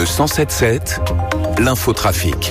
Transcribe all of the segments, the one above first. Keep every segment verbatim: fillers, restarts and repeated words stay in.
cent sept sept, l'infotrafic.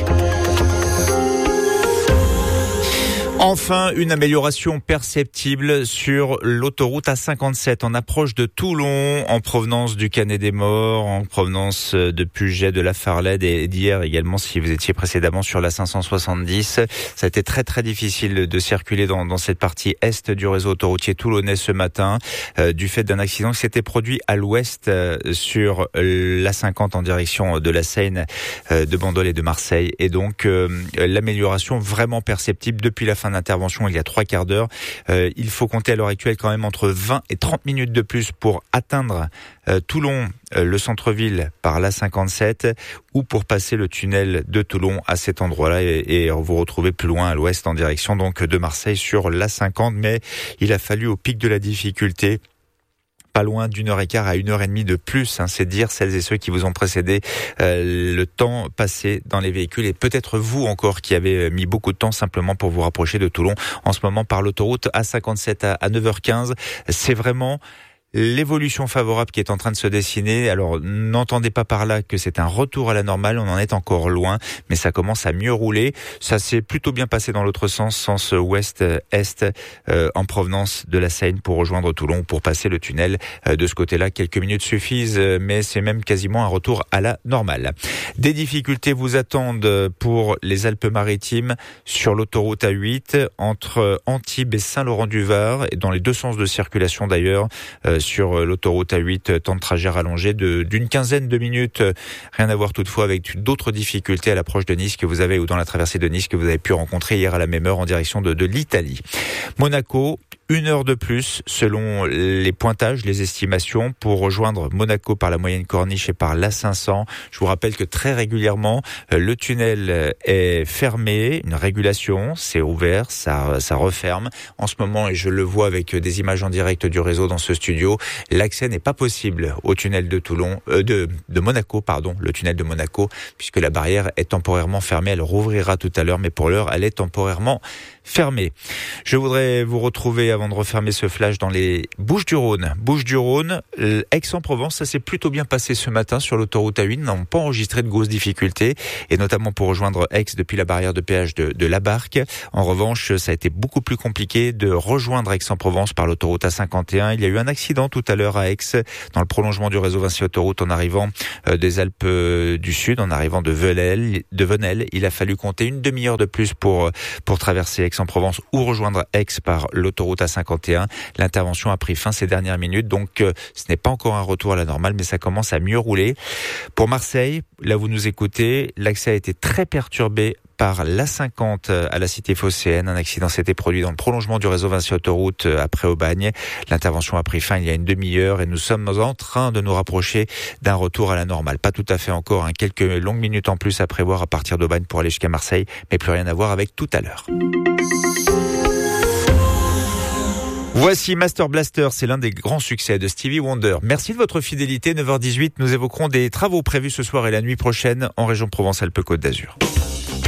Enfin, une amélioration perceptible sur l'autoroute A cinquante-sept en approche de Toulon, en provenance du Canet des Morts, en provenance de Puget, de la Farlède et d'hier également si vous étiez précédemment sur la cinq cent soixante-dix. Ça a été très très difficile de circuler dans, dans cette partie est du réseau autoroutier toulonnais ce matin euh, du fait d'un accident qui s'était produit à l'ouest euh, sur l'A cinquante en direction de la Seine, euh, de Bandol et de Marseille. Et donc euh, l'amélioration vraiment perceptible depuis la fin d'intervention il y a trois quarts d'heure. Euh, il faut compter à l'heure actuelle quand même entre vingt et trente minutes de plus pour atteindre euh, Toulon, euh, le centre-ville par l'A cinquante-sept ou pour passer le tunnel de Toulon à cet endroit-là et, et vous retrouvez plus loin à l'ouest en direction donc de Marseille sur l'A cinquante. Mais il a fallu au pic de la difficulté pas loin d'une heure et quart à une heure et demie de plus, hein, c'est dire celles et ceux qui vous ont précédé euh, le temps passé dans les véhicules et peut-être vous encore qui avez mis beaucoup de temps simplement pour vous rapprocher de Toulon en ce moment par l'autoroute A cinquante-sept à, à neuf heures quinze. C'est vraiment l'évolution favorable qui est en train de se dessiner. Alors, n'entendez pas par là que c'est un retour à la normale, on en est encore loin, mais ça commence à mieux rouler. Ça s'est plutôt bien passé dans l'autre sens, sens ouest-est, euh, en provenance de la Seine pour rejoindre Toulon, pour passer le tunnel. Euh, de ce côté-là, quelques minutes suffisent, mais c'est même quasiment un retour à la normale. Des difficultés vous attendent pour les Alpes-Maritimes sur l'autoroute A huit, entre Antibes et Saint-Laurent-du-Var, et dans les deux sens de circulation d'ailleurs, euh, sur l'autoroute A huit, temps de trajet rallongé de, d'une quinzaine de minutes. Rien à voir toutefois avec d'autres difficultés à l'approche de Nice que vous avez, ou dans la traversée de Nice que vous avez pu rencontrer hier à la même heure en direction de, de l'Italie. Monaco, une heure de plus selon les pointages, les estimations pour rejoindre Monaco par la moyenne corniche et par l'A cinq cents. Je vous rappelle que très régulièrement, le tunnel est fermé, une régulation, c'est ouvert, ça, ça referme. En ce moment, et je le vois avec des images en direct du réseau dans ce studio, l'accès n'est pas possible au tunnel de Toulon, euh, de, de Monaco, pardon, le tunnel de Monaco, puisque la barrière est temporairement fermée. Elle rouvrira tout à l'heure, mais pour l'heure, elle est temporairement fermée. Je voudrais vous retrouver avant de refermer ce flash dans les Bouches-du-Rhône. Bouches-du-Rhône, Aix-en-Provence, ça s'est plutôt bien passé ce matin sur l'autoroute A huit. Nous n'avons pas enregistré de grosses difficultés, et notamment pour rejoindre Aix depuis la barrière de péage de, de la Barque. En revanche, ça a été beaucoup plus compliqué de rejoindre Aix-en-Provence par l'autoroute A cinquante et un. Il y a eu un accident tout à l'heure à Aix, dans le prolongement du réseau Vinci Autoroute, en arrivant euh, des Alpes euh, du Sud, en arrivant de Venelle, de Venelle. Il a fallu compter une demi-heure de plus pour, pour traverser Aix-en-Provence ou rejoindre Aix par l'autoroute A cinquante et un. L'intervention a pris fin ces dernières minutes, donc euh, ce n'est pas encore un retour à la normale, mais ça commence à mieux rouler. Pour Marseille, là vous nous écoutez, l'accès a été très perturbé par l'A cinquante à la cité phocéenne. Un accident s'était produit dans le prolongement du réseau Vinci Autoroute après Aubagne. L'intervention a pris fin il y a une demi-heure et nous sommes en train de nous rapprocher d'un retour à la normale. Pas tout à fait encore, hein, quelques longues minutes en plus à prévoir à partir d'Aubagne pour aller jusqu'à Marseille, mais plus rien à voir avec tout à l'heure. Voici Master Blaster, c'est l'un des grands succès de Stevie Wonder. Merci de votre fidélité. neuf heures dix-huit, nous évoquerons des travaux prévus ce soir et la nuit prochaine en région Provence-Alpes-Côte d'Azur.